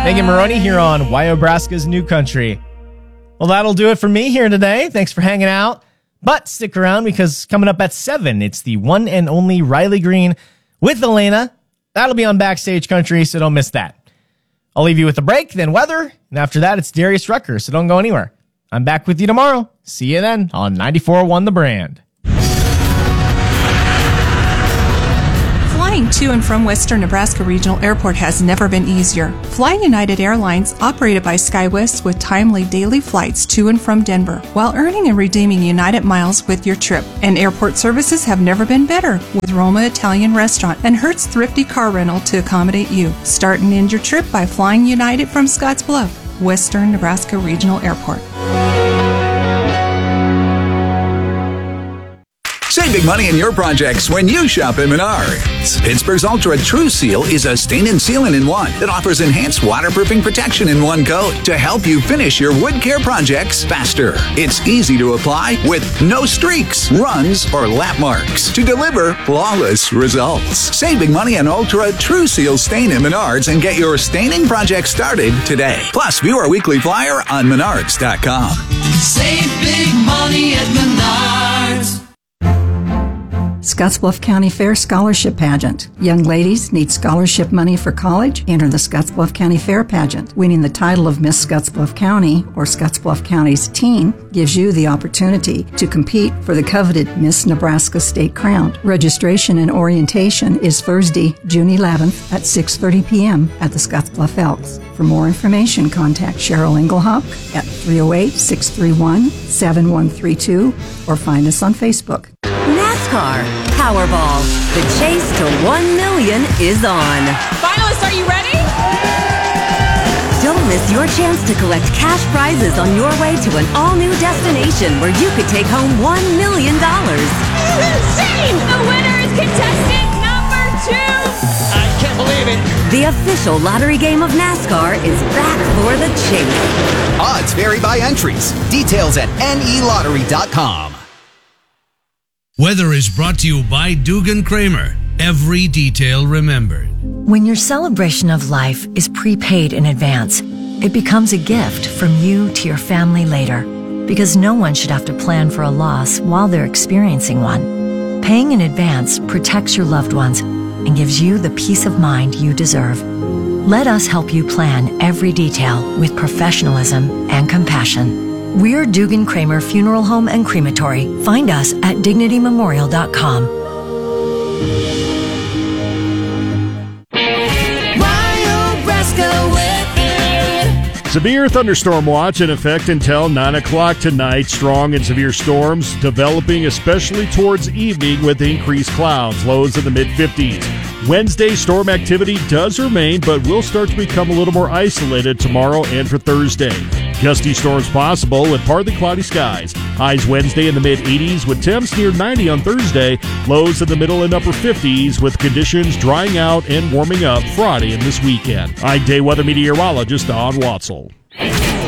Megan Maroney here on Wyobraska's New Country. Well, that'll do it for me here today. Thanks for hanging out. But stick around because coming up at 7, it's the one and only Riley Green with Elena. That'll be on Backstage Country, so don't miss that. I'll leave you with a break, then weather, and after that, it's Darius Rucker, so don't go anywhere. I'm back with you tomorrow. See you then on 94.1 The Brand. Flying to and from Western Nebraska Regional Airport has never been easier. Fly United Airlines, operated by SkyWest with timely daily flights to and from Denver, while earning and redeeming United miles with your trip. And airport services have never been better, with Roma Italian Restaurant and Hertz Thrifty Car Rental to accommodate you. Start and end your trip by flying United from Scottsbluff, Western Nebraska Regional Airport. Save big money in your projects when you shop at Menards. Pittsburgh's Ultra True Seal is a stain and sealant in one that offers enhanced waterproofing protection in one coat to help you finish your wood care projects faster. It's easy to apply with no streaks, runs, or lap marks to deliver flawless results. Save big money on Ultra True Seal stain at Menards and get your staining project started today. Plus, view our weekly flyer on Menards.com. Save big money at Menards. Scottsbluff County Fair Scholarship Pageant. Young ladies need scholarship money for college? Enter the Scottsbluff County Fair Pageant. Winning the title of Miss Scottsbluff County or Scottsbluff County's teen gives you the opportunity to compete for the coveted Miss Nebraska State crown. Registration and orientation is Thursday, June 11th at 6:30 p.m. at the Scottsbluff Elks. For more information, contact Cheryl Engelhock at 308-631-7132 or find us on Facebook. NASCAR Powerball. The chase to 1 million is on. Finalists, are you ready? Don't miss your chance to collect cash prizes on your way to an all-new destination where you could take home $1 million. Insane! The winner is contestant number 2! I can't believe it. The official lottery game of NASCAR is back for the chase. Odds vary by entries. Details at nelottery.com. Weather is brought to you by Dugan Kramer. Every detail remembered. When your celebration of life is prepaid in advance, it becomes a gift from you to your family later, because no one should have to plan for a loss while they're experiencing one. Paying in advance protects your loved ones and gives you the peace of mind you deserve. Let us help you plan every detail with professionalism and compassion. We're Dugan Kramer Funeral Home and Crematory. Find us at dignitymemorial.com. Severe thunderstorm watch in effect until 9 o'clock tonight. Strong and severe storms developing, especially towards evening with increased clouds. Lows in the mid-50s. Wednesday, storm activity does remain, but will start to become a little more isolated tomorrow and for Thursday. Gusty storms possible with partly cloudy skies. Highs Wednesday in the mid-80s with temps near 90 on Thursday. Lows in the middle and upper 50s with conditions drying out and warming up Friday and this weekend. I'm day weather meteorologist Don Watzel.